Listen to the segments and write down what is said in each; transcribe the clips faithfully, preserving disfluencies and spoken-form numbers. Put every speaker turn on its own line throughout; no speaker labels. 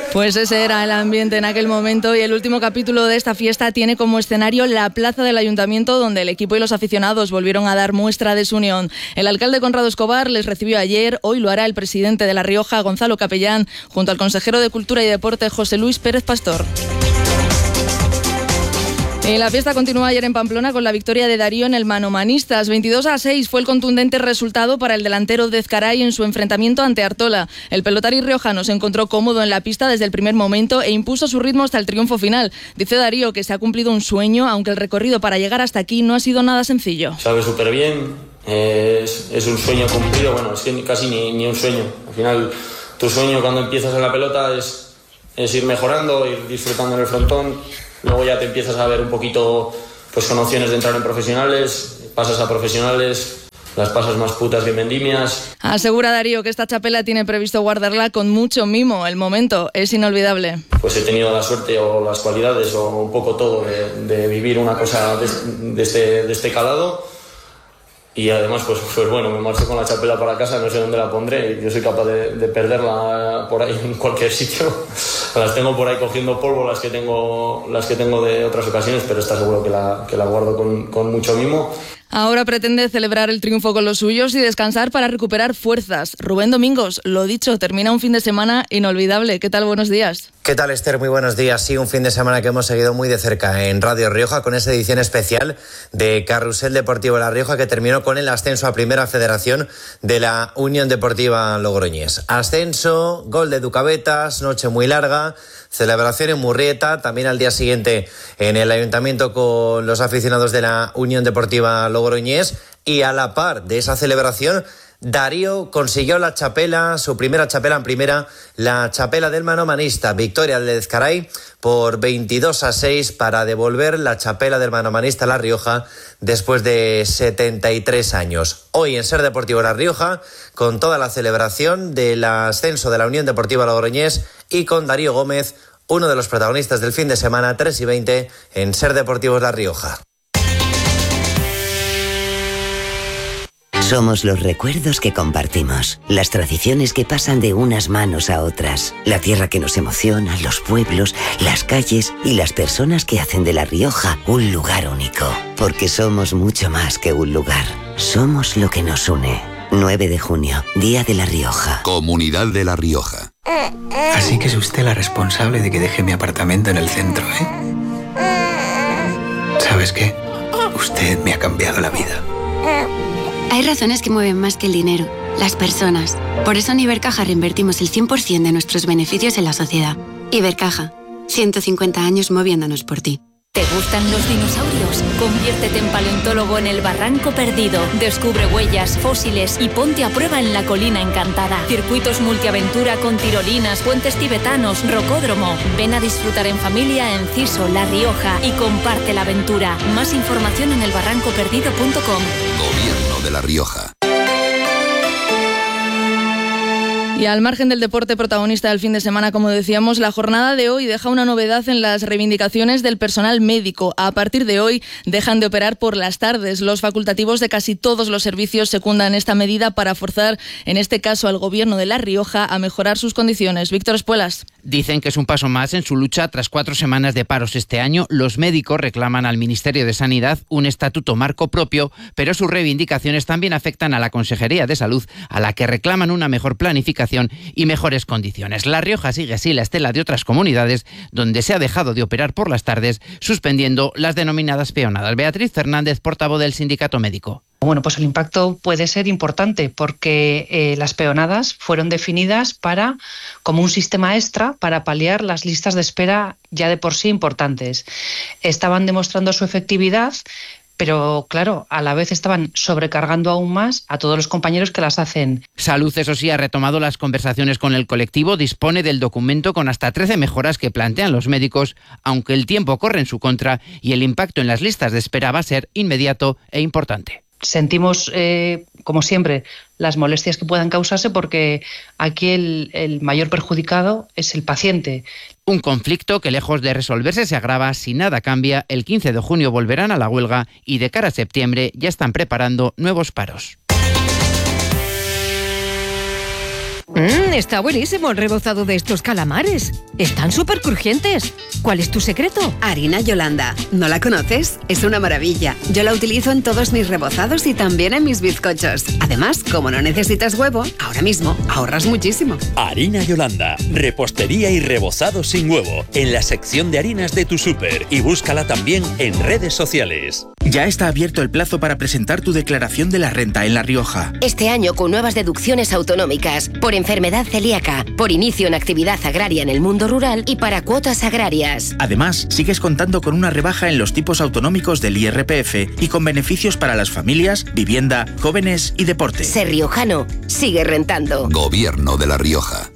Pues ese era el ambiente en aquel momento y el último capítulo de esta fiesta tiene como escenario la plaza del Ayuntamiento, donde el equipo y los aficionados volvieron a dar muestra de su unión. El alcalde Conrado Escobar les recibió ayer, hoy lo hará el presidente de La Rioja, Gonzalo Capellán, junto al consejero de Cultura y Deporte, José Luis Pérez Pastor. Y la fiesta continuó ayer en Pamplona con la victoria de Darío en el Manomanistas. veintidós a seis fue el contundente resultado para el delantero de Ezcaray en su enfrentamiento ante Artola. El pelotari riojano se encontró cómodo en la pista desde el primer momento e impuso su ritmo hasta el triunfo final. Dice Darío que se ha cumplido un sueño, aunque el recorrido para llegar hasta aquí no ha sido nada sencillo.
Sabe súper bien, es, es un sueño cumplido, bueno, es que casi ni, ni un sueño. Al final, tu sueño cuando empiezas en la pelota es, es ir mejorando, ir disfrutando en el frontón. Luego ya te empiezas a ver un poquito pues con opciones de entrar en profesionales, pasas a profesionales, las pasas más putas que vendimias.
Asegura Darío que esta chapela tiene previsto guardarla con mucho mimo. El momento es inolvidable.
Pues he tenido la suerte o las cualidades o un poco todo de, de vivir una cosa de, de, este, de este calado. Y además, pues, pues bueno, me marcho con la chapela para casa, no sé dónde la pondré. Yo soy capaz de, de perderla por ahí en cualquier sitio. Las tengo por ahí cogiendo polvo, las que tengo, las que tengo de otras ocasiones, pero está seguro que la, que la guardo con, con mucho mimo.
Ahora pretende celebrar el triunfo con los suyos y descansar para recuperar fuerzas. Rubén Domingos, lo dicho, termina un fin de semana inolvidable. ¿Qué tal? Buenos días.
¿Qué tal, Esther? Muy buenos días. Sí, un fin de semana que hemos seguido muy de cerca en Radio Rioja con esa edición especial de Carrusel Deportivo La Rioja que terminó con el ascenso a Primera Federación de la Unión Deportiva Logroñés. Ascenso, gol de Ducabetas, noche muy larga, celebración en Murrieta, también al día siguiente en el Ayuntamiento con los aficionados de la Unión Deportiva Logroñés y a la par de esa celebración Darío consiguió la chapela, su primera chapela en primera, la chapela del manomanista, victoria del Ezcaray por veintidós a seis para devolver la chapela del manomanista a La Rioja después de setenta y tres años. Hoy en Ser Deportivo La Rioja, con toda la celebración del ascenso de la Unión Deportiva Logroñés y con Darío Gómez, uno de los protagonistas del fin de semana, tres y veinte en Ser Deportivos La Rioja.
Somos los recuerdos que compartimos, las tradiciones que pasan de unas manos a otras, la tierra que nos emociona, los pueblos, las calles y las personas que hacen de La Rioja un lugar único. Porque somos mucho más que un lugar, somos lo que nos une. nueve de junio, Día de La Rioja.
Comunidad de La Rioja.
Así que es usted la responsable de que deje mi apartamento en el centro, ¿eh? ¿Sabes qué? Usted me ha cambiado la vida.
Hay razones que mueven más que el dinero, las personas. Por eso en Ibercaja reinvertimos el cien por ciento de nuestros beneficios en la sociedad. Ibercaja, ciento cincuenta años moviéndonos por ti.
¿Te gustan los dinosaurios? Conviértete en paleontólogo en el Barranco Perdido. Descubre huellas, fósiles y ponte a prueba en la Colina Encantada. Circuitos multiaventura con tirolinas, puentes tibetanos, rocódromo. Ven a disfrutar en familia en Ciso, La Rioja y comparte la aventura. Más información en el barranco perdido punto com.
Gobierno de La Rioja.
Y al margen del deporte protagonista del fin de semana, como decíamos, la jornada de hoy deja una novedad en las reivindicaciones del personal médico. A partir de hoy dejan de operar por las tardes. Los facultativos de casi todos los servicios secundan esta medida para forzar, en este caso, al Gobierno de La Rioja a mejorar sus condiciones. Víctor Espuelas.
Dicen que es un paso más en su lucha tras cuatro semanas de paros este año. Los médicos reclaman al Ministerio de Sanidad un estatuto marco propio, pero sus reivindicaciones también afectan a la Consejería de Salud, a la que reclaman una mejor planificación y mejores condiciones. La Rioja sigue así la estela de otras comunidades donde se ha dejado de operar por las tardes, suspendiendo las denominadas peonadas. Beatriz Fernández, portavoz del Sindicato Médico.
Bueno, pues el impacto puede ser importante porque eh, las peonadas fueron definidas para como un sistema extra para paliar las listas de espera ya de por sí importantes. Estaban demostrando su efectividad, pero claro, a la vez estaban sobrecargando aún más a todos los compañeros que las hacen.
Salud, eso sí, ha retomado las conversaciones con el colectivo, dispone del documento con hasta trece mejoras que plantean los médicos, aunque el tiempo corre en su contra y el impacto en las listas de espera va a ser inmediato e importante.
Sentimos, eh, como siempre, las molestias que puedan causarse porque aquí el, el mayor perjudicado es el paciente.
Un conflicto que, lejos de resolverse, se agrava si nada cambia. El quince de junio volverán a la huelga y de cara a septiembre ya están preparando nuevos paros.
Mmm, está buenísimo el rebozado de estos calamares. Están súper crujientes. ¿Cuál es tu secreto?
Harina Yolanda. ¿No la conoces? Es una maravilla. Yo la utilizo en todos mis rebozados y también en mis bizcochos. Además, como no necesitas huevo, ahora mismo ahorras muchísimo.
Harina Yolanda. Repostería y rebozado sin huevo. En la sección de harinas de tu súper. Y búscala también en redes sociales.
Ya está abierto el plazo para presentar tu declaración de la renta en La Rioja.
Este año con nuevas deducciones autonómicas. Por enfermedad celíaca, por inicio en actividad agraria en el mundo rural y para cuotas agrarias.
Además, sigues contando con una rebaja en los tipos autonómicos del I R P F y con beneficios para las familias, vivienda, jóvenes y deporte.
Ser riojano, sigue rentando.
Gobierno de La Rioja.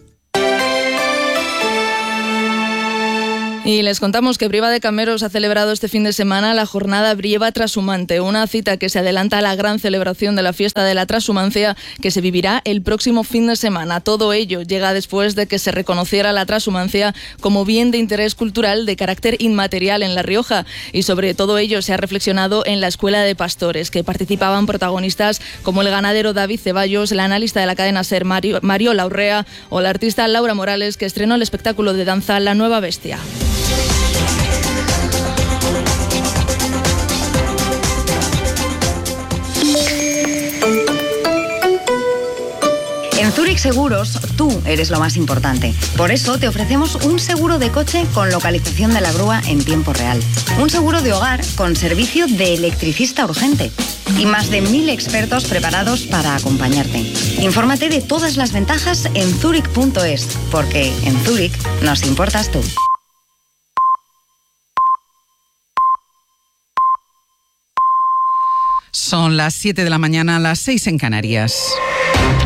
Y les contamos que Brieva de Cameros ha celebrado este fin de semana la jornada Brieva Trashumante, una cita que se adelanta a la gran celebración de la fiesta de la transhumancia que se vivirá el próximo fin de semana. Todo ello llega después de que se reconociera la transhumancia como bien de interés cultural de carácter inmaterial en La Rioja. Y sobre todo ello se ha reflexionado en la Escuela de Pastores, que participaban protagonistas como el ganadero David Ceballos, la analista de la cadena SER Mario, Mario Laurrea o la artista Laura Morales, que estrenó el espectáculo de danza La Nueva Bestia.
En Zurich Seguros, tú eres lo más importante. Por eso te ofrecemos un seguro de coche con localización de la grúa en tiempo real. Un seguro de hogar con servicio de electricista urgente. Y más de mil expertos preparados para acompañarte. Infórmate de todas las ventajas en zurich punto es, porque en Zurich nos importas tú.
Son las siete de la mañana, las seis en Canarias.